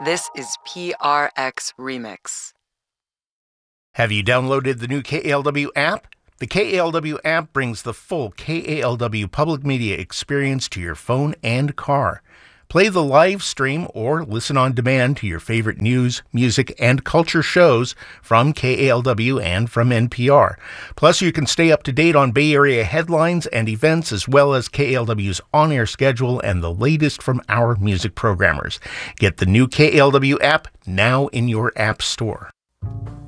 This is PRX Remix. Have you downloaded the new KALW app? The KALW app brings the full KALW public media experience to your phone and car. Play the live stream or listen on demand to your favorite news, music, and culture shows from KALW and from NPR. Plus, you can stay up to date on Bay Area headlines and events, as well as KALW's on-air schedule and the latest from our music programmers. Get the new KALW app now in your app store.